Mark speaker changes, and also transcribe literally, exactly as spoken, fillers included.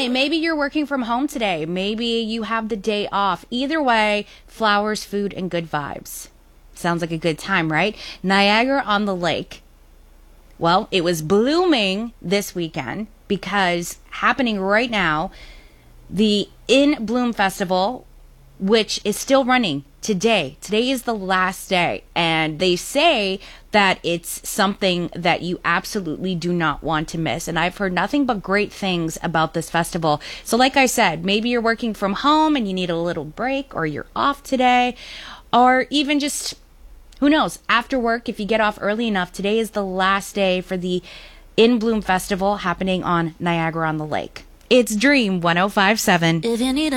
Speaker 1: Exactly. Maybe you're working from home today. Maybe you have the day off. Either way, flowers, food, and good vibes. Sounds like a good time, right? Niagara on the Lake. Well, it was blooming this weekend because happening right now, the In Bloom Festival, which is still running today. Today is the last day. And they say that it's something that you absolutely do not want to miss. And I've heard nothing but great things about this festival. So like I said, maybe you're working from home and you need a little break, or you're off today, or even just, who knows, after work, if you get off early enough, today is the last day for the In Bloom Festival happening on Niagara on the Lake. It's Dream one oh five point seven.
Speaker 2: If you need a